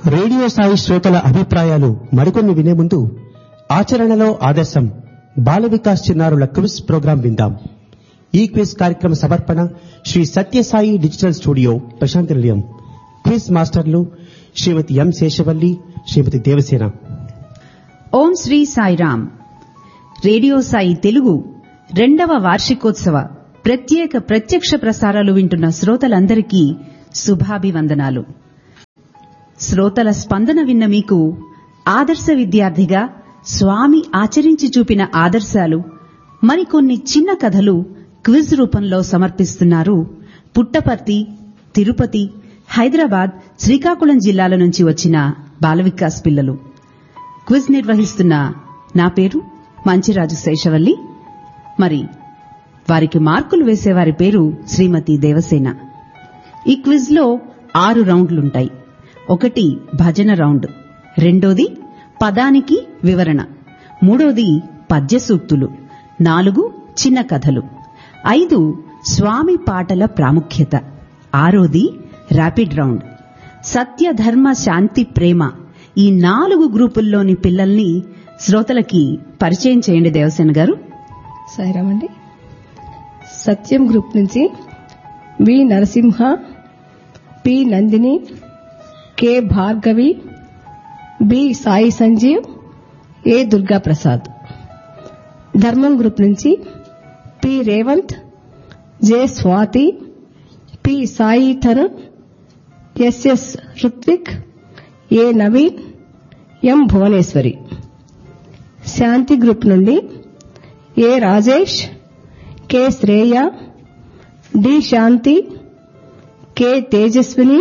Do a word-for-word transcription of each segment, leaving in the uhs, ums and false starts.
Radio Sai శ్రోతల అభిప్రాయాలు మరికొన్ని వినే ముందు ఆచరణలో ఆదర్శం బాల వికాస్ చిన్నారుల క్విజ్ ప్రోగ్రాం విందాం. ఈ క్విజ్ కార్యక్రమ సమర్పణ శ్రీ సత్యసాయి డిజిటల్ స్టూడియో ప్రశాంతి నిలయం. క్విజ్ మాస్టర్లు శ్రీమతి ఎం శేషవల్లి, శ్రీమతి దేవసేన. ఓం శ్రీ సాయిరామ్. రేడియో సాయి తెలుగు రెండవ వార్షికోత్సవ ప్రత్యేక ప్రత్యక్ష ప్రసారాలు వింటున్న శ్రోతలందరికీ శుభాభివందనాలు. శ్రోతల స్పందన విన్న మీకు ఆదర్శ విద్యార్థిగా స్వామి ఆచరించి చూపిన ఆదర్శాలు, మరికొన్ని చిన్న కథలు క్విజ్ రూపంలో సమర్పిస్తున్నారు పుట్టపర్తి, తిరుపతి, హైదరాబాద్, శ్రీకాకుళం జిల్లాల నుంచి వచ్చిన బాలవికాస్ పిల్లలు. క్విజ్ నిర్వహిస్తున్న నా పేరు మంచిరాజు శేషవల్లి. మరి వారికి మార్కులు వేసేవారి పేరు శ్రీమతి దేవసేన. ఈ క్విజ్ లో ఆరు రౌండ్లుంటాయి. ఒకటి భజన రౌండ్, రెండోది పదానికి వివరణ, మూడోది పద్య సూక్తులు, నాలుగు చిన్న కథలు, ఐదు స్వామి పాటల ప్రాముఖ్యత, ఆరోది ర్యాపిడ్ రౌండ్. సత్య, ధర్మ, శాంతి, ప్రేమ ఈ నాలుగు గ్రూపుల్లోని పిల్లల్ని శ్రోతలకి పరిచయం చేయండి దేవసేన గారు. సాయిరామండి. సత్యం గ్రూప్ నుంచి వి Narasimha, P Nandini, K Bhargavi, B Sai Sanjeev, ఏ దుర్గా ప్రసాద్. ధర్మం గ్రూప్ నుంచి P Revanth, J Swathi, P Sai Tarun, SS Ruthvik, ఏ నవీన్, ఎం భువనేశ్వరి. శాంతి గ్రూప్ నుండి ఏ రాజేష్, కె శ్రేయ, డి శాంతి, కె తేజస్విని,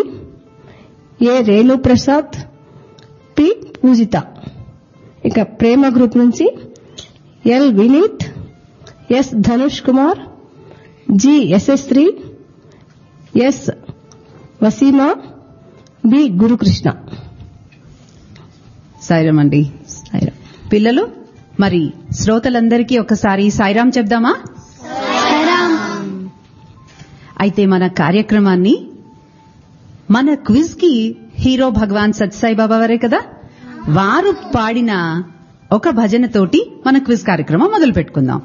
ఏ రేణు ప్రసాద్, పి పూజిత. ఇక ప్రేమ గ్రూప్ నుంచి L Vineet, yes Dhanush Kumar, G యశస్శ్రీ, yes Waseema, B Gurukrishna. Sairam అండి. పిల్లలు, మరి శ్రోతలందరికీ ఒకసారి సాయిరామ్ చెప్దామా? అయితే మన కార్యక్రమాన్ని, మన క్విజ్ కి హీరో భగవాన్ సత్యసాయి బాబా వారే కదా, వారు పాడిన ఒక భజనతోటి మన క్విజ్ కార్యక్రమం మొదలు పెట్టుకుందాం.